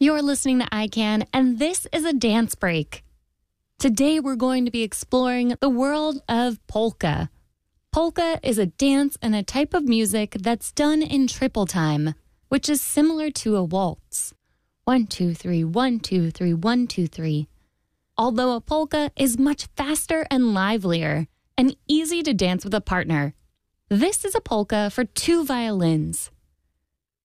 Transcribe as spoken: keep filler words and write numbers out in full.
You're listening to I Can, and this is a dance break. Today we're going to be exploring the world of polka. Polka is a dance and a type of music that's done in triple time, which is similar to a waltz. One, two, three, one, two, three, one, two, three. Although a polka is much faster and livelier and easy to dance with a partner. This is a polka for two violins.